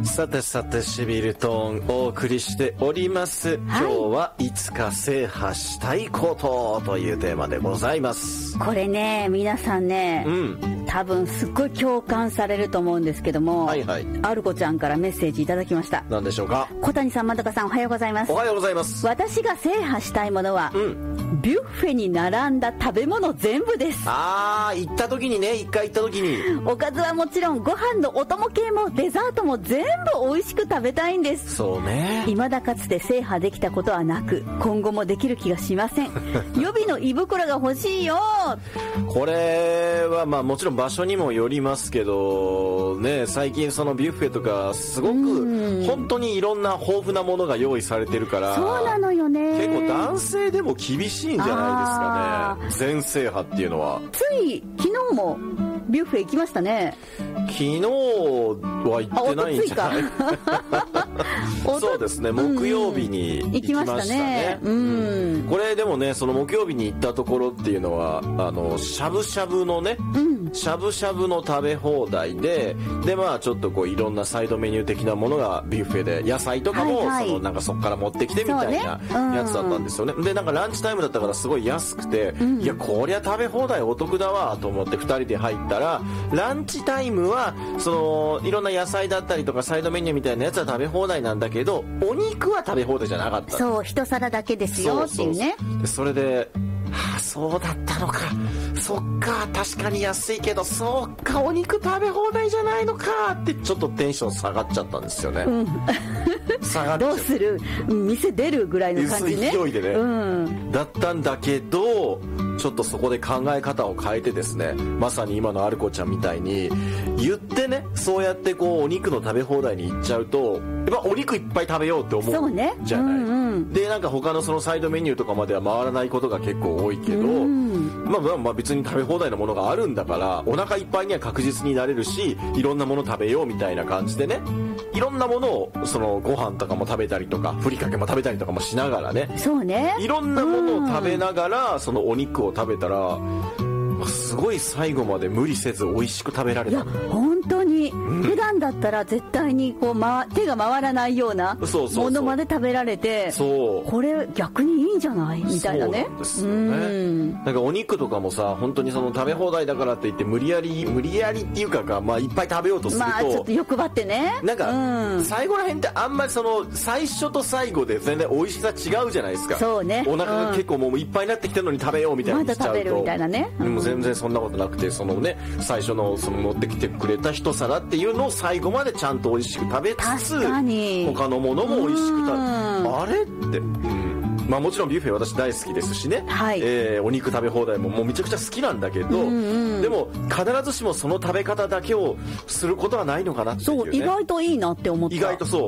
さてさてシビルトーンお送りしております、今日はいつか制覇したいことというテーマでございます。 これね皆さんね、多分すっごい共感されると思うんですけども、 はいはい、 ある子ちゃんからメッセージいただきました。 何でしょうか。 小谷さん、まどかさん、おはようございます。 おはようございます。 私が制覇したいものは、ビュッフェに並んだ食べ物全部です。 行った時にね、一回行った時におかずはもちろんご飯のお供系もデザートも全部美味しく食べたいんです。 そうね、 未だかつて制覇できたことはなく、今後もできる気がしません。予備の胃袋が欲しいよ。 これはまあもちろん場所にもよりますけどね、最近そのビュッフェとかすごく本当にいろんな豊富なものが用意されてるから、 そうなのよね。 結構男性でも厳しいんじゃないですかね、全制覇っていうのは。 つい昨日もビュッフェ行きましたね。 昨日は行ってないんじゃない。そうですね、木曜日に行きましたね。これでもね、その木曜日に行ったところっていうのはしゃぶしゃぶのね、しゃぶしゃぶの食べ放題でまあちょっとこういろんなサイドメニュー的なものがビュッフェで、野菜とかもなんかそこから持ってきてみたいなやつだったんですよね。でなんかランチタイムだったからすごい安くて、いやこりゃ食べ放題お得だわと思って2人で入ったら、ランチタイムはそのいろんな野菜だったりとかサイドメニューみたいなやつは食べ放題なんだけど、お肉は食べ放題じゃなかった。 そう、一皿だけですよっていうね。 それでそうだったのか、そっか、確かに安いけど、そうか、お肉食べ放題じゃないのかってちょっとテンション下がっちゃったんですよね。下がっちゃう。どうする、店出るぐらいの感じね、 勢いでね、だったんだけど、ちょっとそこで考え方を変えてですね、まさに今のアルコちゃんみたいに言ってね、そうやってこうお肉の食べ放題に行っちゃうと、やっぱお肉いっぱい食べようって思うじゃない、でなんか他のそのサイドメニューとかまでは回らないことが結構多いけど、まあ別に食べ放題のものがあるんだからお腹いっぱいには確実になれるし、いろんなもの食べようみたいな感じでね、いろんなものをそのご飯とかも食べたりとかふりかけも食べたりとかもしながらね、 そうね、 いろんなものを食べながらそのお肉を食べたら、すごい最後まで無理せず美味しく食べられた。 いや本当に、普段だったら絶対にこう、手が回らないようなものまで食べられて、これ逆にいいんじゃないみたいなね。 そうなんですよね。なんかお肉とかもさ、本当にその食べ放題だからって言って無理やりっていうかまあいっぱい食べようとすると、 ちょっと欲張ってね、 なんか、最後らへんってあんまりその最初と最後で全然美味しさ違うじゃないですか。 そうね、 お腹が結構もういっぱいになってきてるのに食べようみたいにしちゃうと、 まだ食べるみたいなね。 でも全然そんなことなくて、そのね、最初のその持ってきてくれた一皿っていうのを最後までちゃんと美味しく食べつつ、他のものも美味しく食べ、あれって、まあもちろんビュッフェ私大好きですしね、お肉食べ放題ももうめちゃくちゃ好きなんだけど、でも必ずしもその食べ方だけをすることはないのかなっていう、ね、 そう、意外といいなって思った。 意外とそう、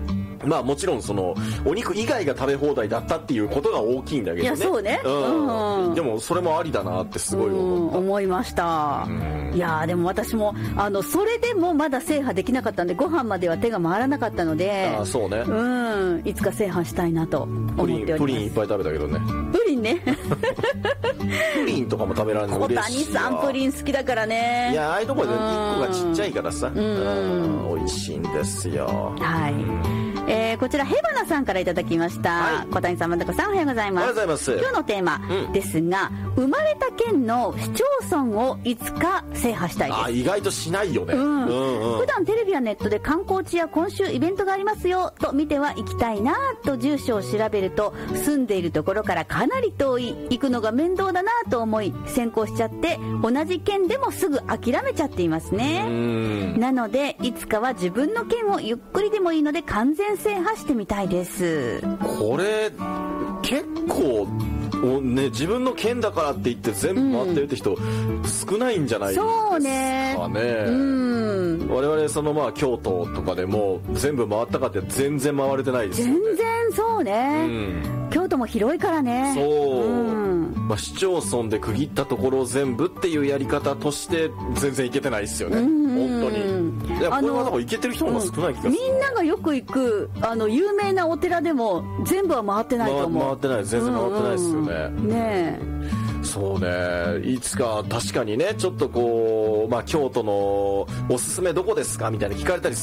まあもちろんそのお肉以外が食べ放題だったっていうことが大きいんだけどね。いやそうね、 でもそれもありだなってすごい思いました。いやでも私もそれでもまだ制覇できなかったんで、ご飯までは手が回らなかったので、 そうね、 いつか制覇したいなと思っております。 プリンいっぱい食べたけどね。 プリンねプリンとかも食べられるの嬉しい。 小谷さんプリン好きだからね。 いや、ああいうところで1個がちっちゃいからさ、美味しいんですよ。 はい、こちらヘバナさんからいただきました、小谷さん、まどこさん、おはようございます。 おはようございます。 今日のテーマですが、生まれた県の市町村をいつか制覇したいです。 意外としないよね、 普段テレビやネットで観光地や今週イベントがありますよと見ては行きたいなと住所を調べると、住んでいるところからかなり遠い、行くのが面倒だなと思い先行しちゃって、同じ県でもすぐ諦めちゃっていますね。なのでいつかは自分の県をゆっくりでもいいので完全制覇してみたいです。 これ結構ね、自分の県だからって言って全部回ってるって人少ないんじゃないですかね。 そうね、 我々そのまあ京都とかでも全部回ったかって全然回れてないですよね。 全然そうね、京都も広いからね。 そう、まあ、市町村で区切ったところを全部っていうやり方として全然いけてないですよね、本当に。いや、これはなんかいけてる人も少ない気がする。 みんながよく行く有名なお寺でも全部は回ってないと思う。 回ってない、全然回ってないですよね。 ねえ、 そうね、いつか確かにね、ちょっとこう、まあ、京都のおすすめどこですかみたいな聞かれたり